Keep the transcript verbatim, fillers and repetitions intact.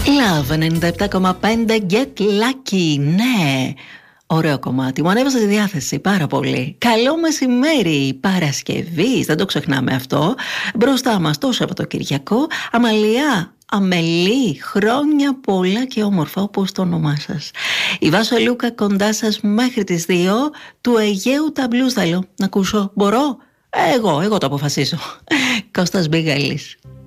Love ενενήντα επτά κόμμα πέντε, Get Lucky. Ναι, ωραίο κομμάτι. Μου ανέβασε τη διάθεση πάρα πολύ. Καλό μεσημέρι, Παρασκευή. Δεν το ξεχνάμε αυτό. Μπροστά μας το Σαββατοκυριακό. Αμαλία, Αμελή, χρόνια πολλά και όμορφα, όπως το όνομά σας. Η Βάσο Λούκα κοντά σας μέχρι τις δύο. Του Αιγαίου τα blues θέλω να ακούσω. Μπορώ? Εγώ, εγώ το αποφασίζω. Κώστας Μπίγαλης.